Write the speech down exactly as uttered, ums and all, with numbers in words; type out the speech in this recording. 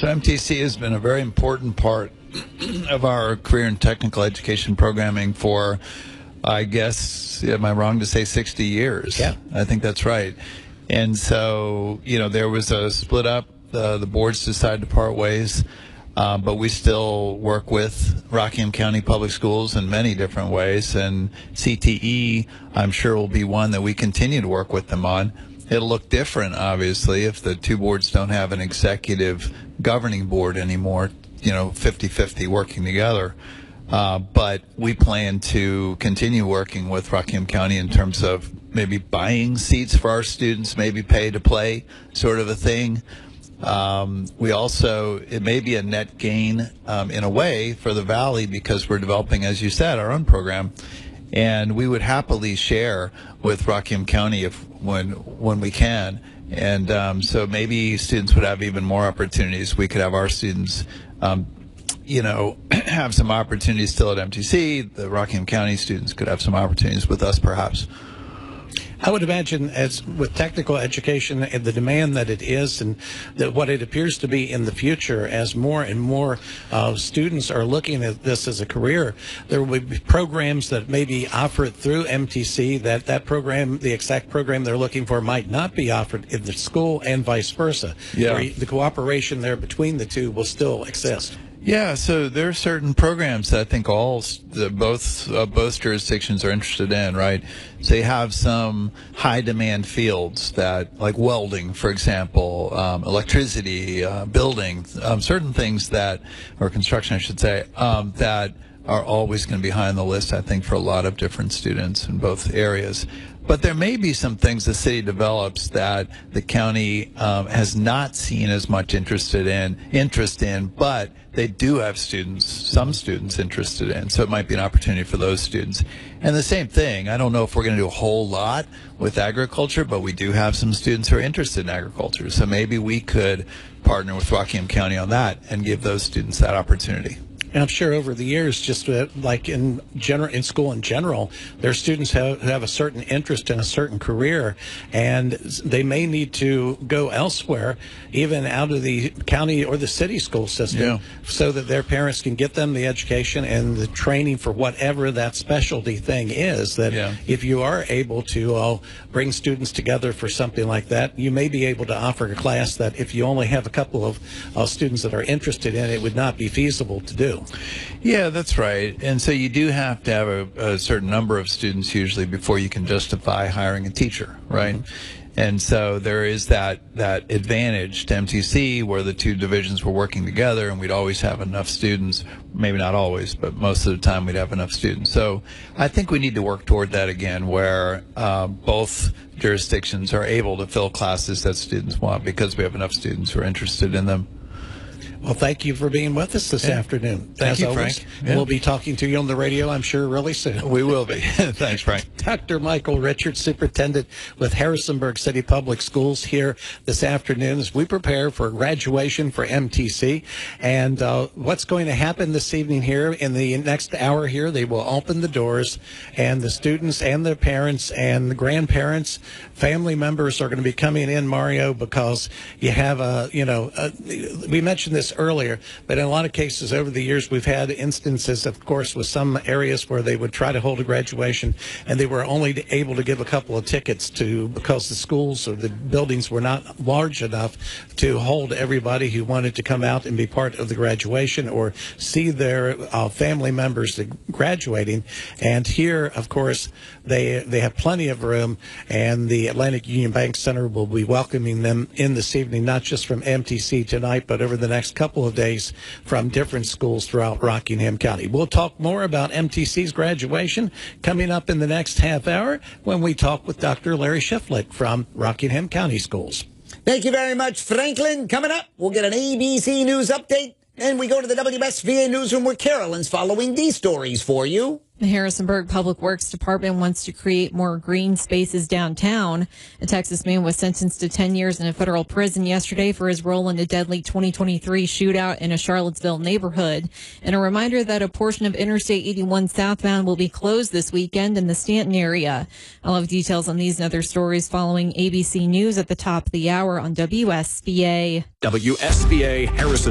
So M T C has been a very important part of our career and technical education programming for, I guess, am I wrong to say sixty years? Yeah. I think that's right. And so, you know, there was a split up. Uh, the boards decided to part ways. Uh, but we still work with Rockingham County Public Schools in many different ways. And C T E, I'm sure, will be one that we continue to work with them on. It'll look different, obviously, if the two boards don't have an executive governing board anymore, you know, fifty-fifty working together. Uh, but we plan to continue working with Rockingham County in terms of maybe buying seats for our students, maybe pay to play sort of a thing. Um, we also, it may be a net gain um, in a way for the Valley because we're developing, as you said, our own program. And we would happily share with Rockingham County if when when we can. And um, so maybe students would have even more opportunities. We could have our students, um, you know, have some opportunities still at M T C. The Rockingham County students could have some opportunities with us, perhaps. I would imagine, as with technical education and the demand that it is, and that what it appears to be in the future, as more and more uh, students are looking at this as a career, there will be programs that may be offered through M T C that that program, the exact program they're looking for, might not be offered in the school, and vice versa. Yeah. Where the cooperation there between the two will still exist. Yeah, so there are certain programs that I think all the, both uh, both jurisdictions are interested in, right? So you have some high demand fields that, like welding, for example, um, electricity, uh, building, um, certain things that, or construction, I should say, um, that are always going to be high on the list, I think, for a lot of different students in both areas. But there may be some things the city develops that the county um, has not seen as much interested in, interest in, but they do have students, some students interested in. So it might be an opportunity for those students. And the same thing, I don't know if we're going to do a whole lot with agriculture, but we do have some students who are interested in agriculture. So maybe we could partner with Rockingham County on that and give those students that opportunity. And I'm sure over the years, just uh, like in general, in school in general, there are students have, who have a certain interest in a certain career, and they may need to go elsewhere, even out of the county or the city school system, yeah. so that their parents can get them the education and the training for whatever that specialty thing is. That yeah. if you are able to uh, bring students together for something like that, you may be able to offer a class that if you only have a couple of uh, students that are interested in it, would not be feasible to do. Yeah, that's right. And so you do have to have a, a certain number of students usually before you can justify hiring a teacher, right? Mm-hmm. And so there is that, that advantage to M T C where the two divisions were working together and we'd always have enough students, maybe not always, but most of the time we'd have enough students. So I think we need to work toward that again where uh, both jurisdictions are able to fill classes that students want because we have enough students who are interested in them. Well, thank you for being with us this yeah. afternoon. Thank As you, always, Frank. Yeah. We'll be talking to you on the radio, I'm sure, really soon. We will be. Thanks, Frank. Doctor Michael Richards, Superintendent with Harrisonburg City Public Schools, here this afternoon as we prepare for graduation for M T C. And uh, what's going to happen this evening here in the next hour here, they will open the doors, and the students and their parents and the grandparents, family members are going to be coming in, Mario, because you have a, you know, a, we mentioned this earlier, but in a lot of cases over the years we've had instances, of course, with some areas where they would try to hold a graduation and they were only able to give a couple of tickets to because the schools or the buildings were not large enough to hold everybody who wanted to come out and be part of the graduation or see their uh, family members graduating. And here, of course, they they have plenty of room, and the Atlantic Union Bank Center will be welcoming them in this evening, not just from M T C tonight, but over the next couple of days from different schools throughout Rockingham County. We'll talk more about M T C's graduation coming up in the next half hour when we talk with Doctor Larry Shiflett from Rockingham County Schools. Thank you very much, Franklin. Coming up, we'll get an A B C News update, and we go to the W S V A newsroom where Carolyn's following these stories for you. The Harrisonburg Public Works Department wants to create more green spaces downtown. A Texas man was sentenced to ten years in a federal prison yesterday for his role in a deadly twenty twenty-three shootout in a Charlottesville neighborhood. And a reminder that a portion of Interstate eighty-one southbound will be closed this weekend in the Stanton area. I'll have details on these and other stories following A B C News at the top of the hour on W S V A. W S V A Harrison.